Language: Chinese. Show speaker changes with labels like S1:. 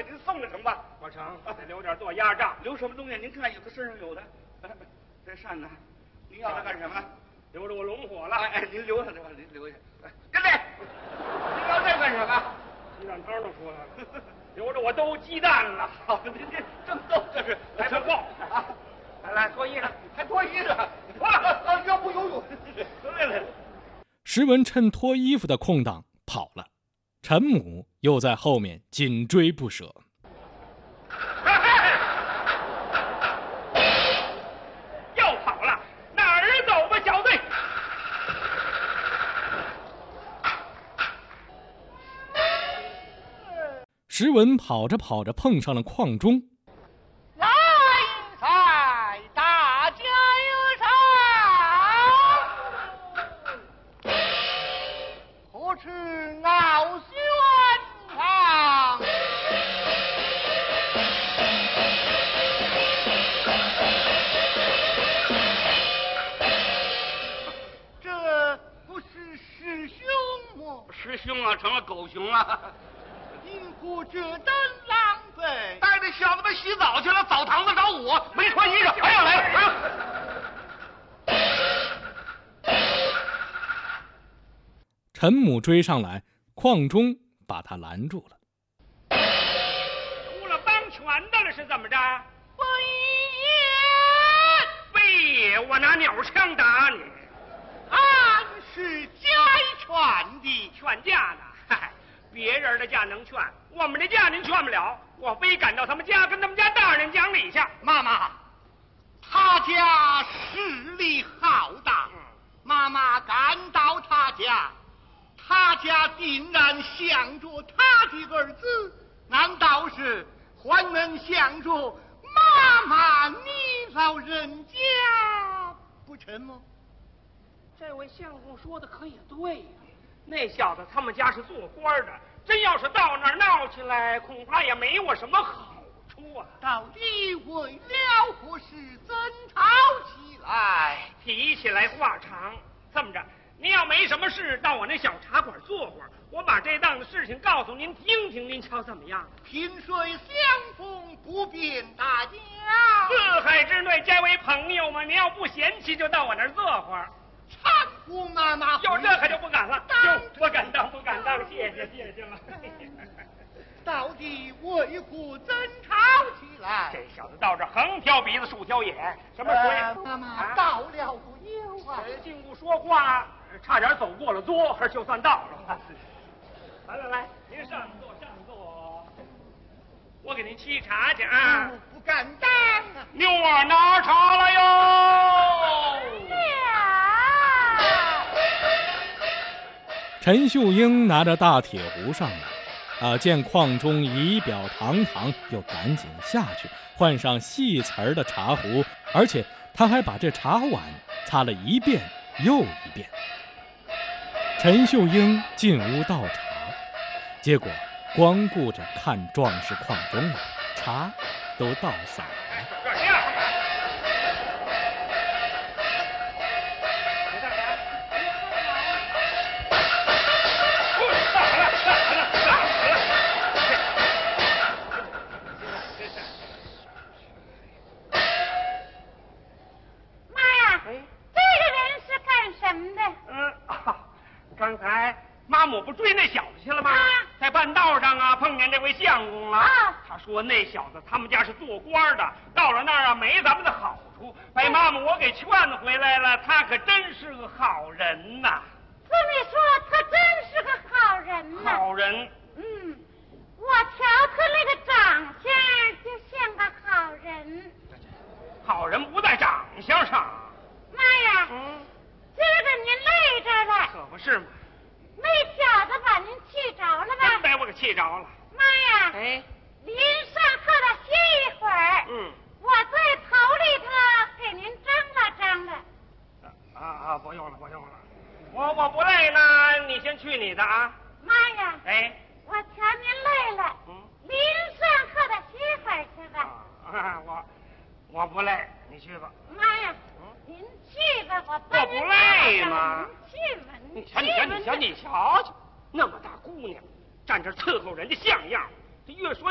S1: 给您送了成吧？
S2: 不成，得留点做压账。
S1: 留什么东西？您看，有的身上有的。这扇呢，您要它干什么？
S2: 留着我龙火了。
S1: 哎，您留下这吧，您留下。跟来，您要这干什么？
S2: 鸡蛋汤都出来了，留着我兜鸡蛋了。
S1: 好，您这正逗这是，
S2: 来不够啊！来脱衣裳，
S1: 还脱衣裳，哇！要不游泳？来。
S3: 石文趁脱衣服的空档跑了，陈母又在后面紧追不舍。
S2: 又跑了，哪儿走吧，小队？
S3: 石文跑着跑着碰上了邝中。
S4: 来赛，大家有赏，何处傲轩堂？这不是师兄吗？
S1: 师兄啊，成了狗熊了。
S4: 因何这等狼狈？
S1: 带着小子们洗澡去了，澡堂子找我，没穿衣裳，还要来了。
S3: 陈母追上来，邝中把他拦住了。
S2: 出了帮拳的了是怎么着？
S4: 非也，
S2: 非也，我拿鸟枪打你。
S4: 俺是家劝的，
S2: 劝架呢？嗨，别人的架能劝，我们的架您劝不了。我非赶到他们家，跟他们家大人讲理去。
S4: 妈妈，他家势力浩大，妈妈赶到他家，他家定然想着他的儿子，难道是还能想着妈妈你老人家不成吗？
S2: 这位相公说的可也对呀，那小子他们家是做官的，真要是到那儿闹起来，恐怕也没我什么好处啊。
S4: 到底为了何事争吵起来？
S2: 提起来话长，这么着，您要没什么事，到我那小茶馆坐会儿，我把这档子事情告诉您听听，您瞧怎么样？
S4: 萍水相逢不便大家，
S2: 四海之内皆为朋友嘛，您要不嫌弃，就到我那儿坐会儿。
S4: 搀扶妈妈。
S2: 有这可就不敢了，不敢当，谢谢了。
S4: 到底为何争吵起来？
S2: 这小子到这横挑鼻子竖挑眼，什么鬼？
S4: 妈妈到了不有啊？
S2: 进屋说话，差点走过了桌，就算到了。来，您上座，我给您沏茶去啊。
S4: 不敢当啊！
S2: 妞儿拿茶来哟。
S3: 陈秀英拿着大铁壶上来，见邝中仪表堂堂，又赶紧下去换上细瓷的茶壶，而且他还把这茶碗擦了一遍又一遍。陈秀英进屋倒茶，结果光顾着看壮士邝中了，茶都倒洒了。
S2: 刚才妈母不追那小子去了吗？在半道上啊，碰见这位相公了。他说那小子他们家是做官的，到了那儿啊没咱们的好处，被妈母我给劝回来了。他可真是个好人呐！
S5: 这么说，他真是个好人呐。
S2: 好人。
S5: 我瞧他那个长相就像个好人。
S2: 好人不在长相上。
S5: 妈呀！今儿个您累着了，
S2: 可不是嘛。
S5: 那小子把您气着了吧？
S2: 真被我给气着了。
S5: 妈呀！您上课了歇一会儿。我在头里头给您蒸了。
S2: 不用了。我不累呢，你先去你的啊。
S5: 妈呀！我瞧您累了。您上课的歇会儿去吧。
S2: 我不累，你去吧。
S5: 妈呀！您去吧，我
S2: 不累吗？
S5: 你
S2: 瞧，那么大姑娘站这伺候人家像样，这越说